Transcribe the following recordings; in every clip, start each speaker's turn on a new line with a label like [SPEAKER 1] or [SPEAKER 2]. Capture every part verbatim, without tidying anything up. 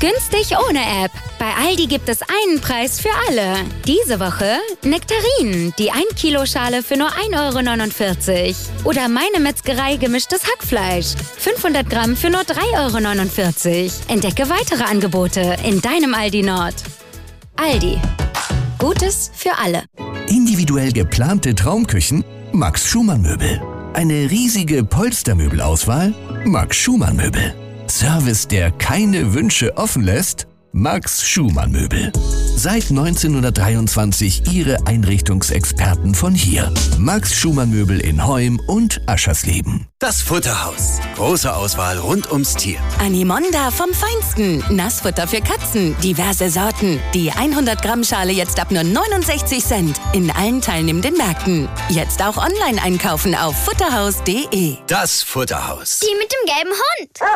[SPEAKER 1] Günstig ohne App. Bei Aldi gibt es einen Preis für alle. Diese Woche Nektarinen, die ein Kilo Schale für nur ein Euro neunundvierzig. Oder Meine Metzgerei gemischtes Hackfleisch. fünfhundert Gramm für nur drei Euro neunundvierzig. Entdecke weitere Angebote in deinem Aldi Nord. Aldi. Gutes für alle.
[SPEAKER 2] Individuell geplante Traumküchen? Max Schumann Möbel. Eine riesige Polstermöbelauswahl? Max Schumann Möbel. Service, der keine Wünsche offen lässt? Max Schumann Möbel. Seit neunzehnhundertdreiundzwanzig Ihre Einrichtungsexperten von hier. Max Schumann Möbel in Heum und Aschersleben.
[SPEAKER 3] Das Futterhaus. Große Auswahl rund ums Tier.
[SPEAKER 4] Animonda vom Feinsten. Nassfutter für Katzen. Diverse Sorten. Die hundert Gramm Schale jetzt ab nur neunundsechzig Cent. In allen teilnehmenden Märkten. Jetzt auch online einkaufen auf futterhaus punkt de.
[SPEAKER 3] Das Futterhaus.
[SPEAKER 5] Die mit dem gelben Hund.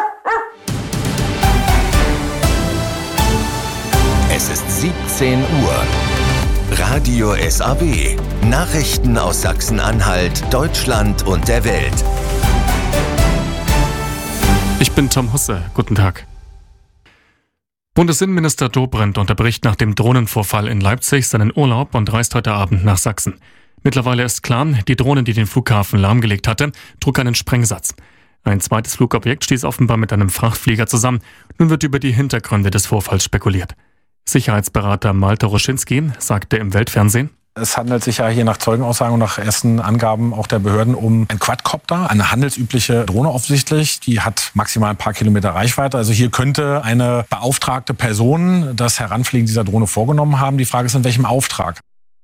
[SPEAKER 6] Es ist siebzehn Uhr. Radio S A W. Nachrichten aus Sachsen-Anhalt, Deutschland und der Welt.
[SPEAKER 7] Ich bin Tom Husse. Guten Tag. Bundesinnenminister Dobrindt unterbricht nach dem Drohnenvorfall in Leipzig seinen Urlaub und reist heute Abend nach Sachsen. Mittlerweile ist klar, die Drohne, die den Flughafen lahmgelegt hatte, trug einen Sprengsatz. Ein zweites Flugobjekt stieß offenbar mit einem Frachtflieger zusammen. Nun wird über die Hintergründe des Vorfalls spekuliert. Sicherheitsberater Malte Roschinski sagte im Weltfernsehen:
[SPEAKER 8] Es handelt sich ja hier nach Zeugenaussagen und nach ersten Angaben auch der Behörden um ein Quadcopter, eine handelsübliche Drohne offensichtlich. Die hat maximal ein paar Kilometer Reichweite. Also hier könnte eine beauftragte Person das Heranfliegen dieser Drohne vorgenommen haben. Die Frage ist, in welchem Auftrag?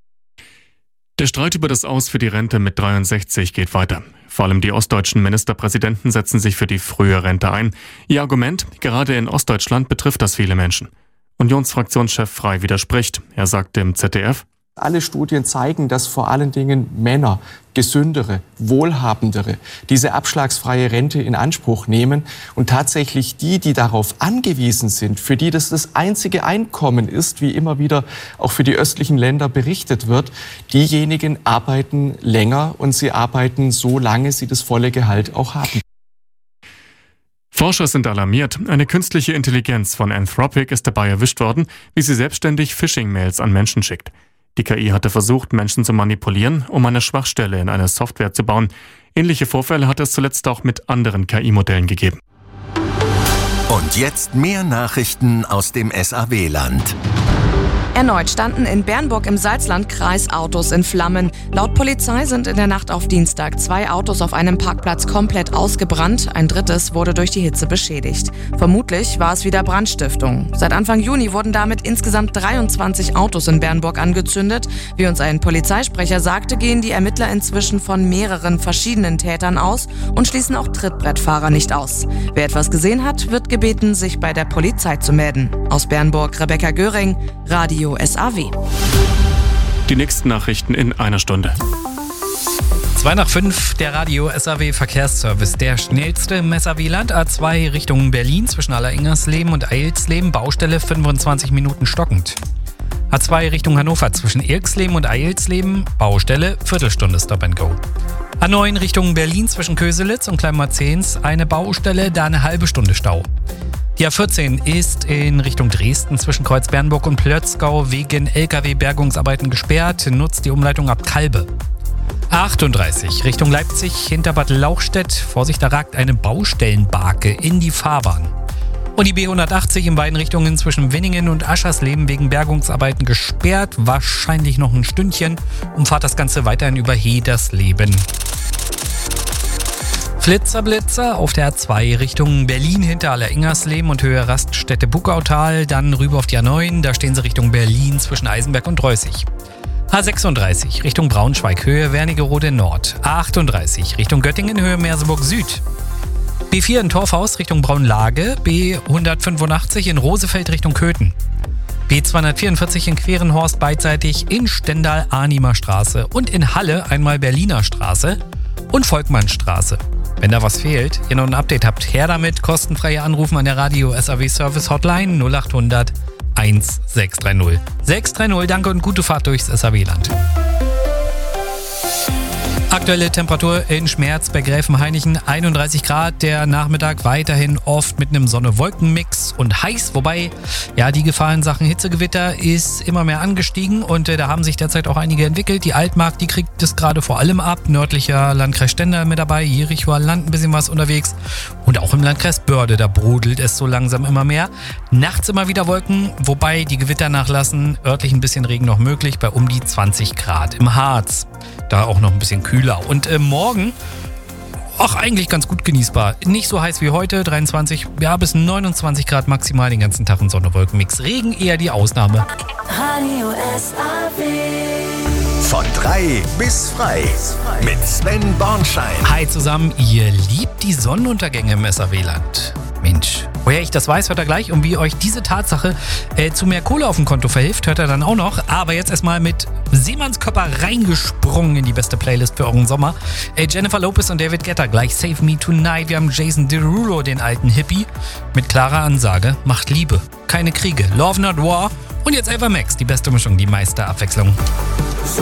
[SPEAKER 7] Der Streit über das Aus für die Rente mit dreiundsechzig geht weiter. Vor allem die ostdeutschen Ministerpräsidenten setzen sich für die frühe Rente ein. Ihr Argument: Gerade in Ostdeutschland betrifft das viele Menschen. Unionsfraktionschef Frey widerspricht. Er sagte im Z D F:
[SPEAKER 9] Alle Studien zeigen, dass vor allen Dingen Männer, gesündere, wohlhabendere, diese abschlagsfreie Rente in Anspruch nehmen. Und tatsächlich die, die darauf angewiesen sind, für die das das einzige Einkommen ist, wie immer wieder auch für die östlichen Länder berichtet wird, diejenigen arbeiten länger und sie arbeiten so lange sie das volle Gehalt auch haben.
[SPEAKER 7] Forscher sind alarmiert. Eine künstliche Intelligenz von Anthropic ist dabei erwischt worden, wie sie selbstständig Phishing-Mails an Menschen schickt. Die K I hatte versucht, Menschen zu manipulieren, um eine Schwachstelle in eine Software zu bauen. Ähnliche Vorfälle hat es zuletzt auch mit anderen K I-Modellen gegeben.
[SPEAKER 6] Und jetzt mehr Nachrichten aus dem S A W-Land.
[SPEAKER 10] Erneut standen in Bernburg im Salzlandkreis Autos in Flammen. Laut Polizei sind in der Nacht auf Dienstag zwei Autos auf einem Parkplatz komplett ausgebrannt. Ein drittes wurde durch die Hitze beschädigt. Vermutlich war es wieder Brandstiftung. Seit Anfang Juni wurden damit insgesamt dreiundzwanzig Autos in Bernburg angezündet. Wie uns ein Polizeisprecher sagte, gehen die Ermittler inzwischen von mehreren verschiedenen Tätern aus und schließen auch Trittbrettfahrer nicht aus. Wer etwas gesehen hat, wird gebeten, sich bei der Polizei zu melden. Aus Bernburg Rebecca Göring, Radio S A W.
[SPEAKER 7] Die nächsten Nachrichten in einer Stunde.
[SPEAKER 11] zwei nach fünf, der Radio S A W Verkehrsservice. Der schnellste im S A W-Land. A zwei Richtung Berlin zwischen Alleringersleben und Eilsleben. Baustelle fünfundzwanzig Minuten stockend. A zwei Richtung Hannover zwischen Irksleben und Eilsleben. Baustelle Viertelstunde Stop and Go. A neun Richtung Berlin zwischen Köselitz und Kleinmarzehns. Eine Baustelle, da eine halbe Stunde Stau. Die A vierzehn ist in Richtung Dresden zwischen Kreuzbernburg und Plötzgau wegen L K W-Bergungsarbeiten gesperrt. Nutzt die Umleitung ab Kalbe. A achtunddreißig Richtung Leipzig hinter Bad Lauchstädt. Vorsicht, da ragt eine Baustellenbarke in die Fahrbahn. Und die B hundertachtzig in beiden Richtungen zwischen Winningen und Aschersleben wegen Bergungsarbeiten gesperrt. Wahrscheinlich noch ein Stündchen. Umfahrt das Ganze weiterhin über Hedersleben. Flitzerblitzer auf der A zwei Richtung Berlin hinter Alleringersleben und Höhe Raststätte Buckautal, dann rüber auf die A neun, da stehen sie Richtung Berlin zwischen Eisenberg und Reußig. A sechsunddreißig Richtung Braunschweig, Höhe Wernigerode Nord. A achtunddreißig Richtung Göttingen, Höhe Merseburg Süd. B vier in Torfhaus Richtung Braunlage, B hundertfünfundachtzig in Rosefeld Richtung Köthen. B zweihundertvierundvierzig in Querenhorst beidseitig in Stendal-Arnimer Straße und in Halle einmal Berliner Straße und Volkmannstraße. Wenn da was fehlt, ihr noch ein Update habt, her damit, kostenfreie Anrufen an der Radio S A W Service Hotline null achthundert sechshundertsechzig. sechshundertdreißig, danke und gute Fahrt durchs S A W-Land. Aktuelle Temperatur in Schmerz bei Gräfenhainichen einunddreißig Grad. Der Nachmittag weiterhin oft mit einem Sonne-Wolken-Mix und heiß. Wobei, ja, die Gefahr in Sachen Hitzegewitter ist immer mehr angestiegen und äh, da haben sich derzeit auch einige entwickelt. Die Altmark, die kriegt es gerade vor allem ab. Nördlicher Landkreis Stendal mit dabei, Jerichoer Land ein bisschen was unterwegs. Und auch im Landkreis Börde, da brodelt es so langsam immer mehr. Nachts immer wieder Wolken, wobei die Gewitter nachlassen. Örtlich ein bisschen Regen noch möglich bei um die zwanzig Grad im Harz. Da auch noch ein bisschen kühler. Und äh, morgen, ach, eigentlich ganz gut genießbar. Nicht so heiß wie heute, dreiundzwanzig, ja, bis neunundzwanzig Grad maximal den ganzen Tag in Sonne-Wolken-Mix. Regen eher die Ausnahme.
[SPEAKER 5] Radio S A W.
[SPEAKER 6] Von drei bis frei mit Sven Bornschein.
[SPEAKER 11] Hi zusammen, ihr liebt die Sonnenuntergänge im S A W-Land. Mensch, woher ich das weiß, hört ihr gleich. Und wie euch diese Tatsache äh, zu mehr Kohle auf dem Konto verhilft, hört ihr dann auch noch. Aber jetzt erstmal mit Seemannskörper reingesprungen in die beste Playlist für euren Sommer. Äh, Jennifer Lopez und David Guetta, gleich Save Me Tonight. Wir haben Jason Derulo, den alten Hippie, mit klarer Ansage, macht Liebe, keine Kriege, Love Not War. Und jetzt Ava Max, die beste Mischung, die meiste Abwechslung.
[SPEAKER 5] So